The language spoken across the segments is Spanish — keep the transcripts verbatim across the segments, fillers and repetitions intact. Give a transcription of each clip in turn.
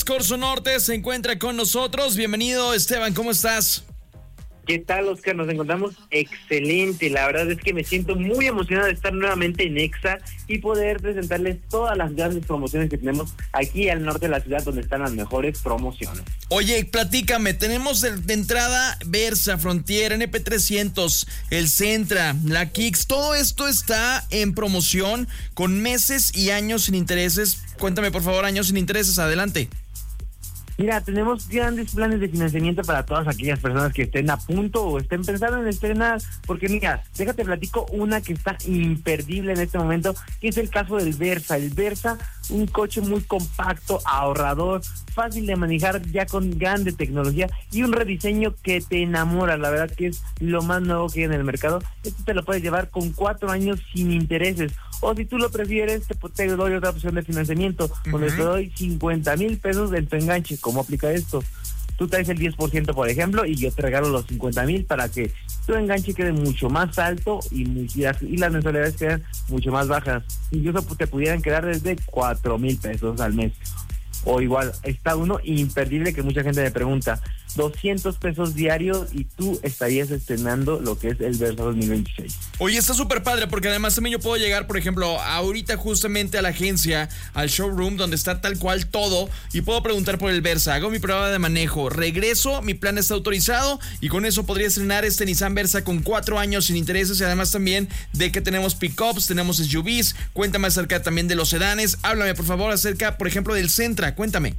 Corso Norte se encuentra con nosotros. Bienvenido, Esteban, ¿cómo estás? ¿Qué tal, Oscar? Nos encontramos excelente. La verdad es que me siento muy emocionado de estar nuevamente en Exa y poder presentarles todas las grandes promociones que tenemos aquí al norte de la ciudad, donde están las mejores promociones. Oye, platícame, tenemos de, de entrada Versa, Frontier, N P trescientos, el Sentra, la Kicks. Todo esto está en promoción con meses y años sin intereses. Cuéntame, por favor, años sin intereses. Adelante. Mira, tenemos grandes planes de financiamiento para todas aquellas personas que estén a punto o estén pensando en estrenar, porque mira, déjate platico una que está imperdible en este momento, que es el caso del Versa. El Versa, un coche muy compacto, ahorrador, fácil de manejar, ya con grande tecnología y un rediseño que te enamora. La verdad que es lo más nuevo que hay en el mercado. Esto te lo puedes llevar con cuatro años sin intereses. O si tú lo prefieres, te, te doy otra opción de financiamiento, uh-huh. donde te doy cincuenta mil pesos de tu enganche. ¿Cómo aplica esto? Tú traes el diez por ciento, por ejemplo, y yo te regalo los cincuenta mil para que tu enganche quede mucho más alto y, y, las, y las mensualidades queden mucho más bajas. Incluso te pudieran quedar desde cuatro mil pesos al mes. O igual, está uno imperdible que mucha gente me pregunta, doscientos pesos diarios y tú estarías estrenando lo que es el Versa dos mil veintiséis. Oye, está súper padre porque además también yo puedo llegar, por ejemplo, ahorita justamente a la agencia, al showroom donde está tal cual todo y puedo preguntar por el Versa, hago mi prueba de manejo, regreso, mi plan está autorizado y con eso podría estrenar este Nissan Versa con cuatro años sin intereses y además también de que tenemos pickups, tenemos S U Vs. Cuéntame acerca también de los sedanes, háblame por favor acerca, por ejemplo, del Sentra, cuéntame.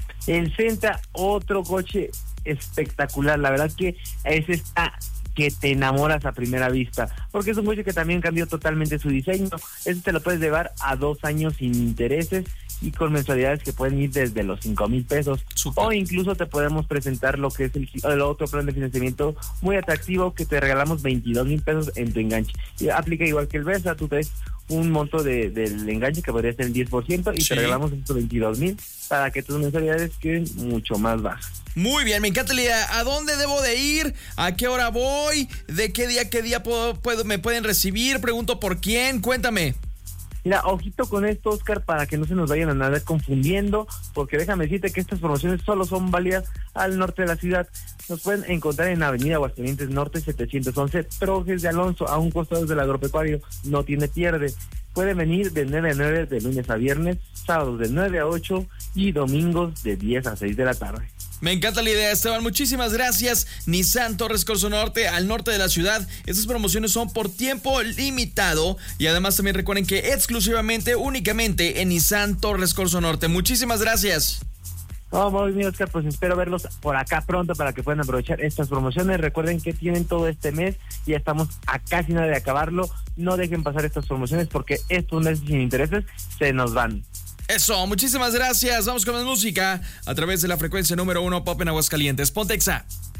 El Sentra, otro coche espectacular, la verdad que es esta que te enamoras a primera vista, porque es un coche que también cambió totalmente su diseño. Eso te lo puedes llevar a dos años sin intereses y con mensualidades que pueden ir desde los cinco mil pesos. Super. O incluso te podemos presentar lo que es el, el otro plan de financiamiento muy atractivo, que te regalamos veintidós mil pesos en tu enganche. Y aplica igual que el Versa, tú traes un monto de, del enganche que podría ser el diez por ciento y sí. te regalamos estos veintidós mil para que tus mensualidades queden mucho más bajas. Muy bien, me encanta la idea. ¿A dónde debo de ir? ¿A qué hora voy? ¿De qué día, qué día puedo, puedo, me pueden recibir? Pregunto por quién, cuéntame. Mira, ojito con esto, Oscar, para que no se nos vayan a andar confundiendo, porque déjame decirte que estas promociones solo son válidas al norte de la ciudad. Nos pueden encontrar en Avenida Aguascalientes Norte setecientos once, Trojes de Alonso, a un costado del agropecuario. No tiene pierde. Pueden venir de nueve a nueve de lunes a viernes, sábados de nueve a ocho y domingos de diez a seis de la tarde. Me encanta la idea, Esteban. Muchísimas gracias. Nissan Torres Corso Norte, al norte de la ciudad. Estas promociones son por tiempo limitado y además también recuerden que exclusivamente, únicamente en Nissan Torres Corso Norte. Muchísimas gracias. Oh, muy bien, Oscar, pues espero verlos por acá pronto para que puedan aprovechar estas promociones. Recuerden que tienen todo este mes y ya estamos a casi nada de acabarlo. No dejen pasar estas promociones porque estos meses sin intereses se nos van. Eso, muchísimas gracias. Vamos con la música a través de la frecuencia número uno Pop en Aguascalientes. Ponte Exa.